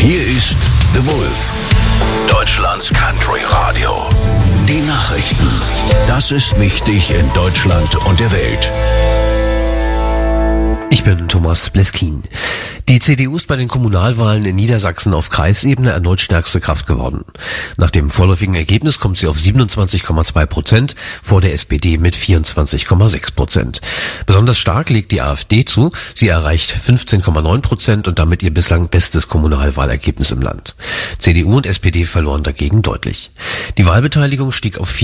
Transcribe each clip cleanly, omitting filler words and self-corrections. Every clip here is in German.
Hier ist The Wolf, Deutschlands Country Radio. Die Nachrichten. Das ist wichtig in Deutschland und der Welt. Ich bin Thomas Bleskin. Die CDU ist bei den Kommunalwahlen in Niedersachsen auf Kreisebene erneut stärkste Kraft geworden. Nach dem vorläufigen Ergebnis kommt sie auf 27,2%, vor der SPD mit 24,6%. Besonders stark legt die AfD zu. Sie erreicht 15,9% und damit ihr bislang bestes Kommunalwahlergebnis im Land. CDU und SPD verloren dagegen deutlich. Die Wahlbeteiligung stieg auf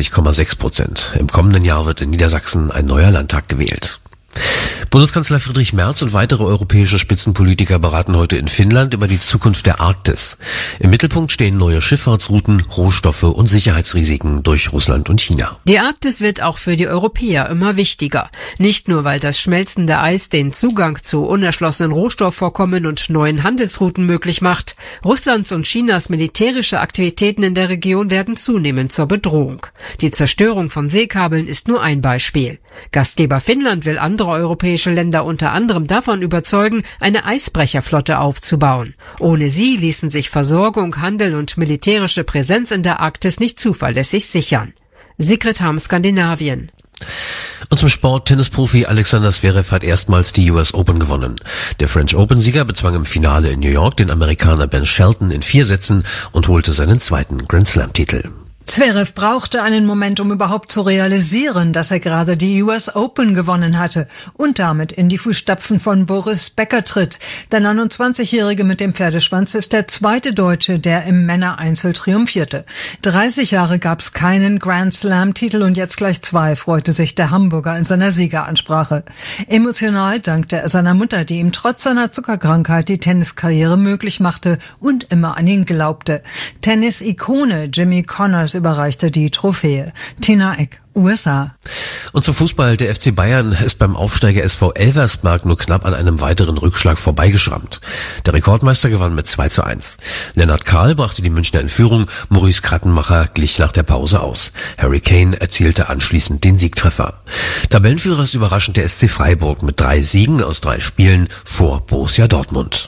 64,6%. Im kommenden Jahr wird in Niedersachsen ein neuer Landtag gewählt. Bundeskanzler Friedrich Merz und weitere europäische Spitzenpolitiker beraten heute in Finnland über die Zukunft der Arktis. Im Mittelpunkt stehen neue Schifffahrtsrouten, Rohstoffe und Sicherheitsrisiken durch Russland und China. Die Arktis wird auch für die Europäer immer wichtiger. Nicht nur, weil das schmelzende Eis den Zugang zu unerschlossenen Rohstoffvorkommen und neuen Handelsrouten möglich macht. Russlands und Chinas militärische Aktivitäten in der Region werden zunehmend zur Bedrohung. Die Zerstörung von Seekabeln ist nur ein Beispiel. Gastgeber Finnland will andere europäische Länder unter anderem davon überzeugen, eine Eisbrecherflotte aufzubauen. Ohne sie ließen sich Versorgung, Handel und militärische Präsenz in der Arktis nicht zuverlässig sichern. Sigrid Harm, Skandinavien. Und zum Sport: Tennisprofi Alexander Zverev hat erstmals die US Open gewonnen. Der French Open-Sieger bezwang im Finale in New York den Amerikaner Ben Shelton in 4 Sätzen und holte seinen zweiten Grand Slam-Titel. Zverev brauchte einen Moment, um überhaupt zu realisieren, dass er gerade die US Open gewonnen hatte und damit in die Fußstapfen von Boris Becker tritt. Der 29-Jährige mit dem Pferdeschwanz ist der zweite Deutsche, der im Männereinzel triumphierte. 30 Jahre gab es keinen Grand Slam-Titel und jetzt gleich 2, freute sich der Hamburger in seiner Siegeransprache. Emotional dankte er seiner Mutter, die ihm trotz seiner Zuckerkrankheit die Tenniskarriere möglich machte und immer an ihn glaubte. Tennis-Ikone Jimmy Connors überreichte die Trophäe. Tina Eck, USA. Und zum Fußball: Der FC Bayern ist beim Aufsteiger SV Elversberg nur knapp an einem weiteren Rückschlag vorbeigeschrammt. Der Rekordmeister gewann mit 2:1. Lennart Kahl brachte die Münchner in Führung, Maurice Krattenmacher glich nach der Pause aus. Harry Kane erzielte anschließend den Siegtreffer. Tabellenführer ist überraschend der SC Freiburg mit 3 Siegen aus 3 Spielen vor Borussia Dortmund.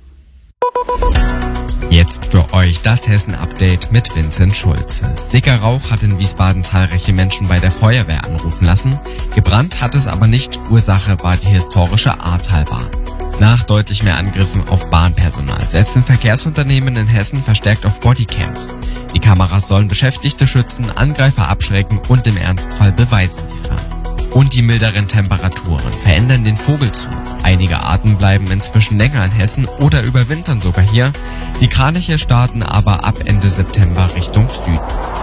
Jetzt für euch das Hessen-Update mit Vincent Schulze. Dicker Rauch hat in Wiesbaden zahlreiche Menschen bei der Feuerwehr anrufen lassen. Gebrannt hat es aber nicht. Ursache war die historische Ahrtalbahn. Nach deutlich mehr Angriffen auf Bahnpersonal setzen Verkehrsunternehmen in Hessen verstärkt auf Bodycams. Die Kameras sollen Beschäftigte schützen, Angreifer abschrecken und im Ernstfall Beweise liefern. Und die milderen Temperaturen verändern den Vogelzug. Einige Arten bleiben inzwischen länger in Hessen oder überwintern sogar hier. Die Kraniche starten aber ab Ende September Richtung Süden.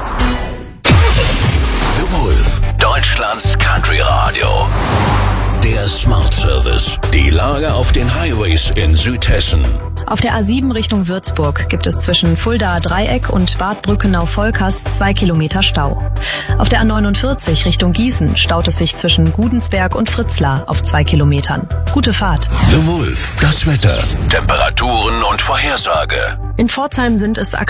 The Wolf, Deutschlands Country Radio. Der Smart Service. Die Lage auf den Highways in Südhessen. Auf der A7 Richtung Würzburg gibt es zwischen Fuldaer Dreieck und Bad Brückenau-Volkers 2 Kilometer Stau. Auf der A49 Richtung Gießen staut es sich zwischen Gudensberg und Fritzlar auf 2 Kilometern. Gute Fahrt. The Wolf, das Wetter, Temperaturen und Vorhersage. In Pforzheim sind es